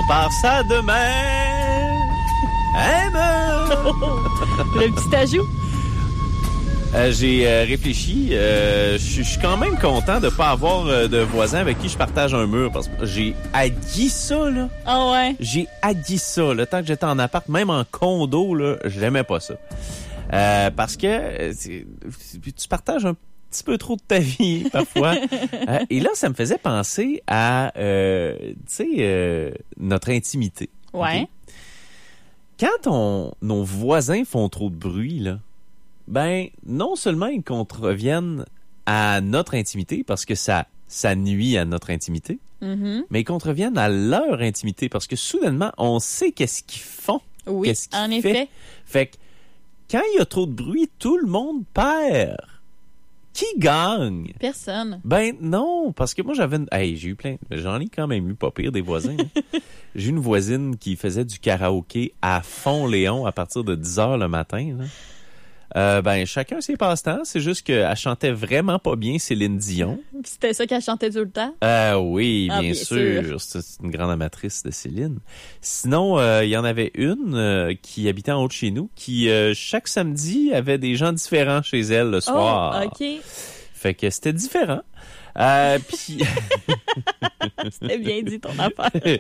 part ça demain. Le petit ajout. J'ai réfléchi. Je suis quand même content de pas avoir de voisins avec qui je partage un mur parce que j'ai haï ça, là. Ah ouais? J'ai haï ça. Le temps que j'étais en appart, même en condo, là, j'aimais pas ça. Parce que tu partages un petit peu trop de ta vie, parfois. Et là, ça me faisait penser à, notre intimité. Ouais. Okay? Quand nos voisins font trop de bruit, là, ben, non seulement ils contreviennent à notre intimité parce que ça nuit à notre intimité, mais ils contreviennent à leur intimité parce que soudainement, on sait qu'est-ce qu'ils font. Oui, qu'est-ce qu'ils en effet. Fait que quand il y a trop de bruit, tout le monde perd. Qui gagne? Personne. Ben non, parce que moi j'ai eu j'en ai quand même eu pas pire des voisins. J'ai une voisine qui faisait du karaoké à fond Léon à partir de 10h le matin, là. Chacun ses passe-temps. C'est juste qu'elle chantait vraiment pas bien Céline Dion. Puis c'était ça qu'elle chantait tout le temps? Oui, bien sûr. C'est une grande amatrice de Céline. Sinon, il y en avait une qui habitait en haut de chez nous qui, chaque samedi, avait des gens différents chez elle le soir. Oh, OK. Fait que c'était différent. Puis c'était bien dit ton affaire.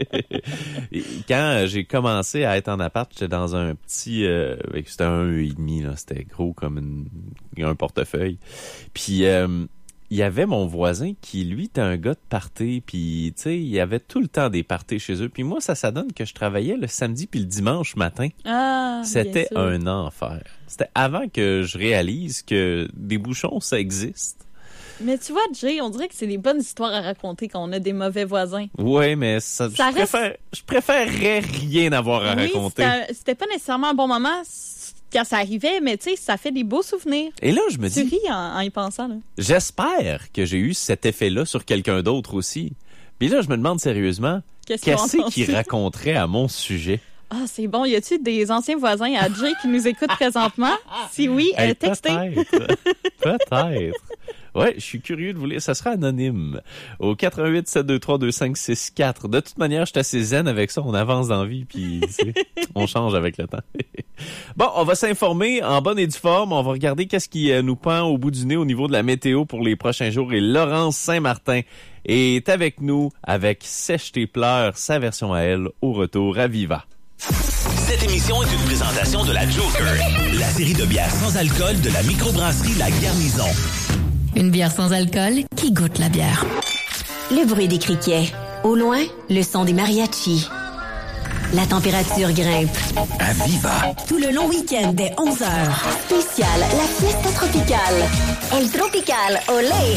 Quand j'ai commencé à être en appart, j'étais dans un petit c'était un 1,5 là, c'était gros comme un portefeuille. Puis il y avait mon voisin qui lui était un gars de party, puis tu sais, il y avait tout le temps des parties chez eux. Puis moi ça donne que je travaillais le samedi puis le dimanche matin. Ah, c'était un enfer. C'était avant que je réalise que des bouchons ça existe. Mais tu vois, Jay, on dirait que c'est des bonnes histoires à raconter quand on a des mauvais voisins. Oui, mais je préférerais rien avoir à raconter. C'était pas nécessairement un bon moment quand ça arrivait, mais tu sais, ça fait des beaux souvenirs. Et là, je me dis... Tu ris en y pensant, là. J'espère que j'ai eu cet effet-là sur quelqu'un d'autre aussi. Puis là, je me demande sérieusement, qu'est-ce qu'il raconterait à mon sujet? Ah, c'est bon. Y a-tu des anciens voisins à Jay qui nous écoutent présentement? Si oui, textez. Peut-être. Ouais, je suis curieux de vous lire. Ça sera anonyme. Au 88-723-2564. De toute manière, je suis assez zen avec ça. On avance dans la vie, puis on change avec le temps. Bon, on va s'informer en bonne et due forme. On va regarder qu'est-ce qui nous pend au bout du nez au niveau de la météo pour les prochains jours. Et Laurence Saint-Martin est avec nous avec Sèche tes pleurs, sa version à elle, au retour à Viva. Cette émission est une présentation de la Joker, la série de bières sans alcool de la microbrasserie La Garnison. Une bière sans alcool qui goûte la bière. Le bruit des criquets. Au loin, le son des mariachis. La température grimpe. À Viva. Tout le long week-end dès 11h. Spécial, la fiesta tropicale. El Tropical, olé!